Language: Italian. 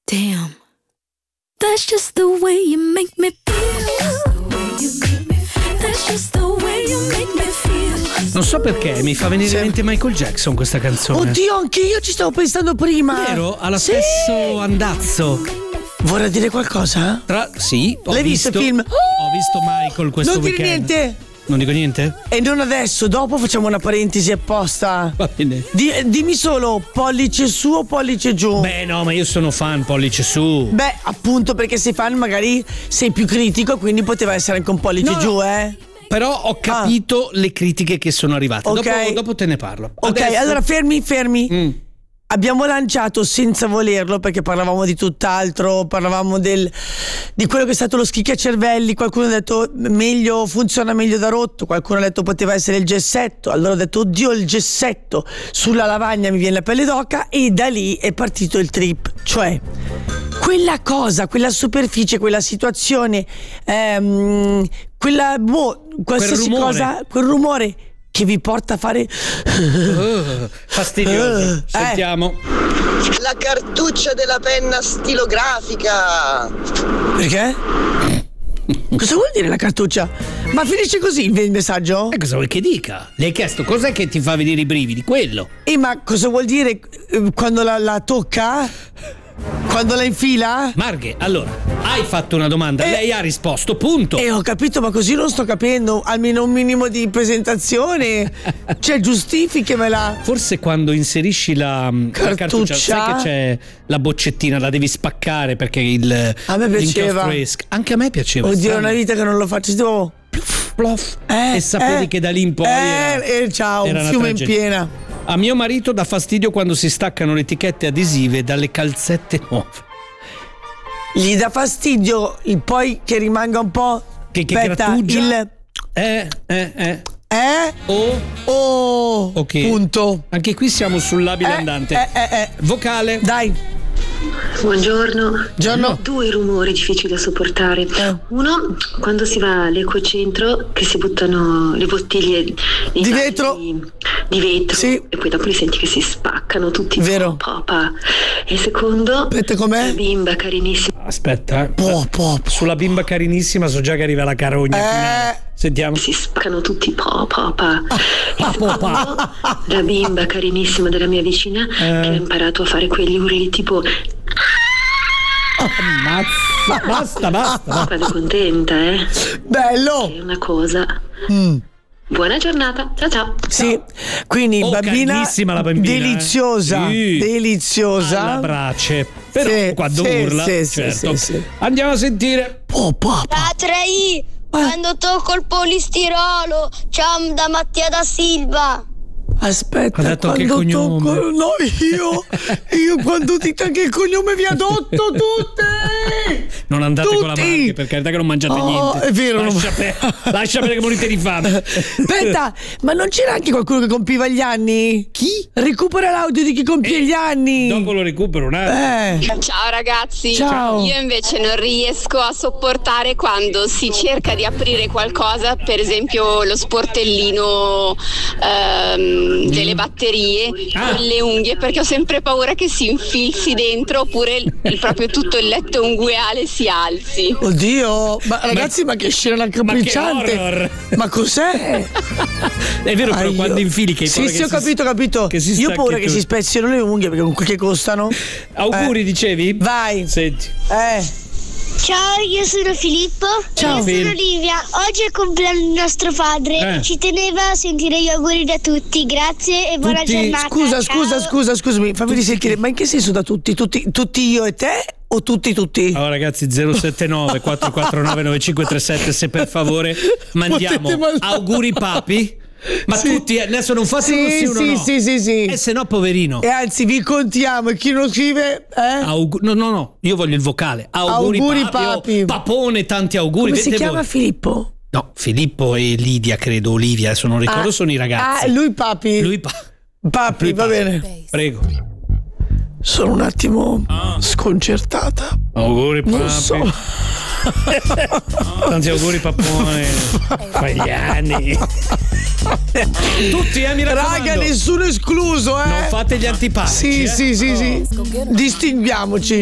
Damn, that's just the way you make me feel. That's just the way you make me feel. Non so perché mi fa venire in mente Michael Jackson questa canzone. Oddio, anche io ci stavo pensando prima. Vero? Ha lo stesso andazzo. Vorrei dire qualcosa? Sì, L'hai visto il film? Ho visto Michael questo non weekend. Non dire niente. Non dico niente? E non adesso, dopo facciamo una parentesi apposta. Va bene. Dimmi solo pollice su o pollice giù? Beh no, ma io sono fan pollice su. Beh, appunto, perché sei fan magari sei più critico, quindi poteva essere anche un pollice giù, Però ho capito le critiche che sono arrivate. Okay. Dopo te ne parlo. Ok, Adesso... allora fermi. Abbiamo lanciato senza volerlo, perché parlavamo di tutt'altro, parlavamo di quello che è stato lo schicchiacervelli. Qualcuno ha detto funziona meglio da rotto, qualcuno ha detto poteva essere il gessetto. Allora ho detto oddio, il gessetto sulla lavagna mi viene la pelle d'oca, e da lì è partito il trip. Cioè quella cosa, quella superficie, quella situazione, qualsiasi cosa, quel rumore che vi porta a fare fastidioso. Sentiamo. La cartuccia della penna stilografica. Perché? Cosa vuol dire la cartuccia? Ma finisce così il messaggio? E cosa vuoi che dica? Le hai chiesto cos'è che ti fa venire i brividi? Quello. Ma cosa vuol dire quando la tocca? Quando la infila? Marghe, allora, hai fatto una domanda, lei ha risposto, punto. Ho capito, ma così non sto capendo. Almeno un minimo di presentazione. Cioè, giustificamela. Forse quando inserisci la cartuccia, sai che c'è la boccettina, la devi spaccare perché a me piaceva. Anche a me piaceva. Oddio, è una vita che non lo faccio. Tipo plof. E sapevi che da lì in poi ciao, un fiume in piena. A mio marito dà fastidio quando si staccano le etichette adesive dalle calzette nuove. Gli dà fastidio poi che rimanga un po'. Che grattugia. Ok. Punto. Anche qui siamo sul labile andante. Vocale. Dai. Buongiorno. Giorno. 2 rumori difficili da sopportare. Uno, quando si va all'ecocentro, che si buttano le bottiglie di vetro. Di vetro. Sì. E poi dopo li senti che si spaccano tutti. Vero. Popa. E secondo, aspetta, com'è? La bimba carinissima. Aspetta. Sulla bimba carinissima so già che arriva la carogna finale. Sentiamo. Si spaccano tutti popa. E secondo, la bimba carinissima della mia vicina che ha imparato a fare quegli urli tipo Basta. Vado contenta, Bello. È una cosa. Buona giornata, ciao. Sì, quindi carinissima la bambina. Deliziosa. Deliziosa. Alla brace. Però quando urla, certo. Sì. Andiamo a sentire. La 3i, quando tocco il polistirolo. Ciao da Mattia da Silva. Aspetta, ha detto quando che cognome. tocco. No, io quando dite anche il cognome vi adotto tutti. Non andate con la Marghe, per carità, che non mangiate niente. È vero. Lascia perdere che morite di fame. Aspetta, ma non c'era anche qualcuno che compiva gli anni? Chi? Recupera l'audio di chi compie gli anni. Dopo lo recupero un attimo. Ciao ragazzi. Ciao. Io invece non riesco a sopportare quando si cerca di aprire qualcosa, per esempio lo sportellino delle batterie con le unghie, perché ho sempre paura che si infilzi dentro, oppure proprio tutto il letto ungueale si alzi. Oddio, ma ragazzi, ma che scena raccapricciante! Ma che horror. Ma cos'è? È vero, però quando infili che sì, ho capito. Che si io ho paura che si spezzino le unghie, perché comunque che costano. Auguri, dicevi? Vai. Senti. Ciao, io sono Filippo. Ciao. Io sono Olivia. Oggi è il compleanno di nostro padre. Ci teneva a sentire gli auguri da tutti. Grazie e buona giornata. Scusami, fammi risentire. Ma in che senso da tutti? Tutti io e te? O tutti? Allora ragazzi, 079 449 9537, se per favore mandiamo auguri papi. Ma tutti adesso non fate sì o no? Sì. E se no poverino. E anzi vi contiamo, e chi non scrive no, io voglio il vocale. Auguri papi. Papone, tanti auguri. Come si chiama Filippo? No, Filippo e Lidia, credo, Olivia, adesso non ricordo, sono i ragazzi. Lui papi. Papi, va bene. Prego. Sono un attimo sconcertata. Auguri papi. Non so. Tanti auguri papone. Fai gli anni. Tutti, mi raccomando. Raga, nessuno escluso, Non fate gli antipatici. Sì. Distinguiamoci.